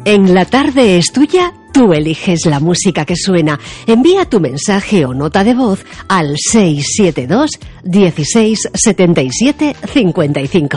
En la tarde es tuya, tú eliges la música que suena. Envía tu mensaje o nota de voz al 672 16 77 55.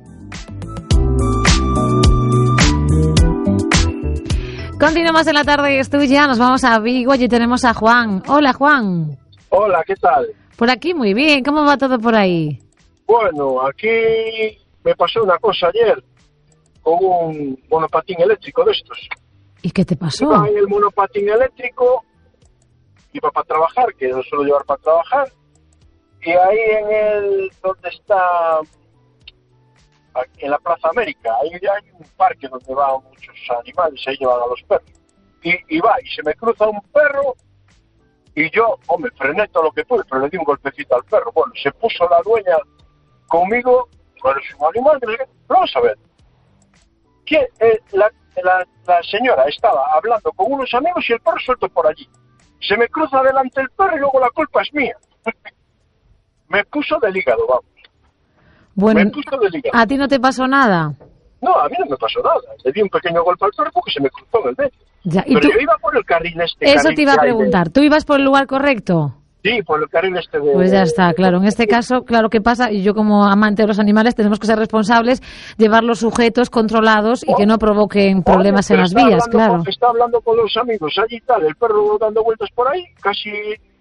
Continuamos en la tarde es tuya, nos vamos a Vigo y tenemos a Juan. Hola, Juan. Hola, ¿qué tal? Por aquí muy bien, ¿cómo va todo por ahí? Bueno, aquí me pasó una cosa ayer con un monopatín eléctrico de estos. ¿Y qué te pasó? Iba en el monopatín eléctrico, iba para trabajar, que no suelo llevar para trabajar, y ahí donde está, en la Plaza América, ahí hay un parque donde van muchos animales, ahí llevan a los perros. Y se me cruza un perro, y yo, frené todo lo que pude, pero le di un golpecito al perro. Bueno, se puso la dueña conmigo, bueno, es un animal, pero vamos a ver. Que la señora estaba hablando con unos amigos y el perro suelto por allí. Se me cruza delante el perro y luego la culpa es mía. Me puso del hígado, vamos. Bueno, me puso del hígado. ¿A ti no te pasó nada? No, a mí no me pasó nada. Le di un pequeño golpe al perro porque se me cruzó en el medio. Ya, ¿y pero tú? Yo iba por el carril Eso te iba a preguntar. ¿Tú ibas por el lugar correcto? Sí, por el carril de... Pues ya está, claro. En este caso, claro, ¿qué pasa? Y yo como amante de los animales tenemos que ser responsables, llevar los sujetos controlados y que no provoquen problemas en las vías, claro. Está hablando con los amigos allí y tal, el perro dando vueltas por ahí, casi,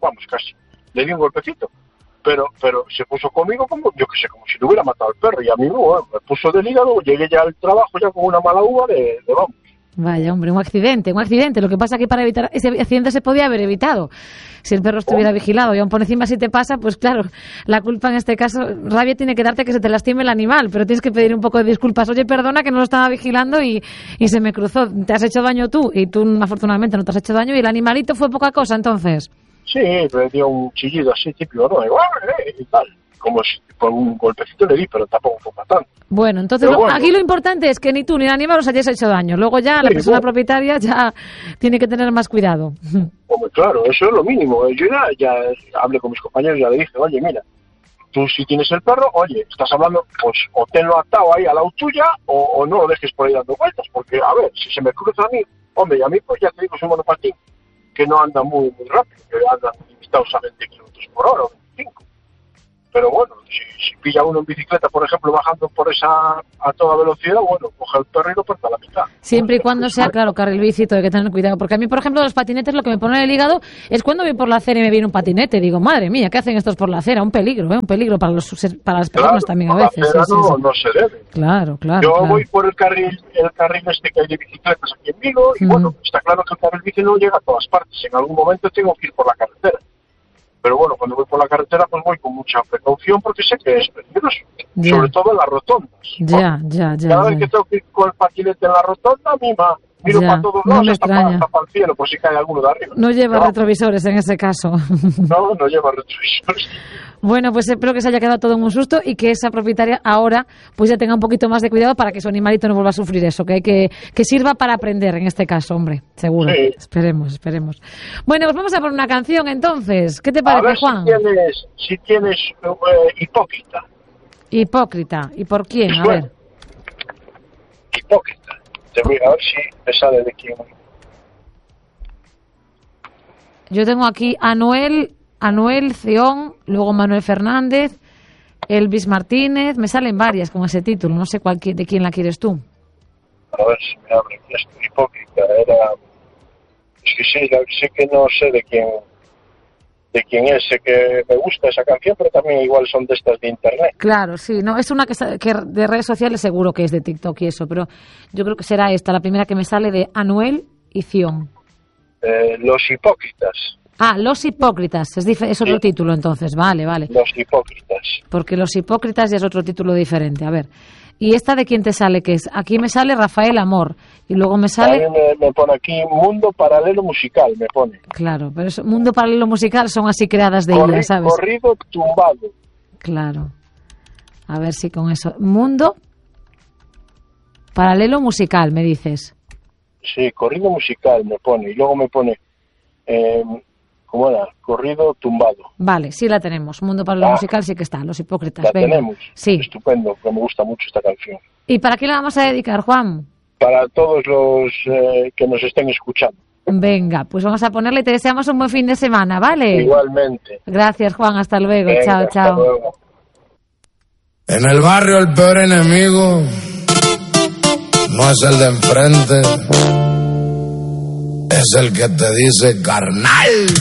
le di un golpecito. Pero se puso conmigo como, yo qué sé, como si le hubiera matado al perro. Y a mí me puso del hígado, llegué ya al trabajo ya con una mala uva de vamos. Vaya, hombre, un accidente. Lo que pasa es que para evitar ese accidente se podía haber evitado si el perro estuviera vigilado. Y aún por encima si te pasa, pues claro, la culpa en este caso, rabia tiene que darte que se te lastime el animal, pero tienes que pedir un poco de disculpas. Oye, perdona que no lo estaba vigilando y se me cruzó. Te has hecho daño tú y tú afortunadamente no te has hecho daño y el animalito fue poca cosa entonces. Sí, me dio un chillido así típico, ¿no? Y tal. Como si por un golpecito le di, pero tampoco fue para tanto. Bueno, entonces aquí lo importante es que ni tú ni el animal os hayáis hecho daño. Luego ya la persona propietaria ya tiene que tener más cuidado. Hombre, claro, eso es lo mínimo. Yo ya hablé con mis compañeros y ya le dije, oye, mira, tú si tienes el perro, oye, estás hablando, pues o tenlo atado ahí a la tuya o no lo dejes por ahí dando vueltas. Porque, a ver, si se me cruza a mí, y a mí pues ya te digo, es un monopatín que no anda muy rápido, que andan limitados a 20 kilómetros por hora o 25. Pero bueno, si pilla uno en bicicleta, por ejemplo, bajando por esa a toda velocidad, bueno, coge el perro y lo parte a la mitad. Siempre y cuando sea, claro, carril bici, hay que tener cuidado. Porque a mí, por ejemplo, los patinetes, lo que me pone en el hígado es cuando voy por la acera y me viene un patinete. Digo, madre mía, ¿qué hacen estos por la acera? Un peligro para las personas claro, también a veces. Sí. No se debe. Claro. Yo voy por el carril este que hay de bicicletas aquí en Vigo y bueno, está claro que el carril bici no llega a todas partes. En algún momento tengo que ir por la carretera. Pero bueno, cuando voy por la carretera pues voy con mucha precaución porque sé que es peligroso, sobre todo en las rotondas. Cada vez que tengo que ir con el patinete en la rotonda, miro para todos lados hasta para el cielo por si cae alguno de arriba. No lleva retrovisores en ese caso. No lleva retrovisores. Bueno, pues espero que se haya quedado todo en un susto y que esa propietaria ahora pues ya tenga un poquito más de cuidado para que su animalito no vuelva a sufrir eso, que sirva para aprender en este caso, hombre, seguro. Sí. Esperemos. Bueno, pues vamos a poner una canción entonces. ¿Qué te parece, Juan? Si tienes Hipócrita. Hipócrita. ¿Y por quién? A ver. Hipócrita. Te voy a ver si me sale de quién. Yo tengo aquí Anuel Ceón, luego Manuel Fernández, Elvis Martínez, me salen varias con ese título, no sé de quién la quieres tú. A ver si me abre esto, Hipócrita, es que sí, sé que no sé de quién es, sé que me gusta esa canción, pero también igual son de estas de internet. Claro, sí, no, es una que de redes sociales seguro que es de TikTok y eso, pero yo creo que será esta, la primera que me sale de Anuel y Ceón. Los Hipócritas. Los Hipócritas, es otro título entonces, vale. Los Hipócritas. Porque Los Hipócritas ya es otro título diferente, a ver. ¿Y esta de quién te sale? ¿Qué es? Aquí me sale Rafael Amor, y luego me sale... Me pone aquí Mundo Paralelo Musical, me pone. Claro, pero eso, Mundo Paralelo Musical son así creadas de ella, ¿sabes? Corrido tumbado. Claro. A ver si con eso... Mundo Paralelo Musical, me dices. Sí, Corrido Musical me pone, y luego me pone... ¿Cómo era? Corrido tumbado. Vale, sí la tenemos. Mundo Paralelo Musical sí que está. Los Hipócritas. La tenemos. Sí. Estupendo, que me gusta mucho esta canción. ¿Y para qué la vamos a dedicar, Juan? para todos los que nos estén escuchando. Venga, pues vamos a ponerle y te deseamos un buen fin de semana, ¿vale? Igualmente. Gracias, Juan, hasta luego. Venga, chao, hasta chao. luego. En el barrio el peor enemigo no es el de enfrente, es el que te dice carnal.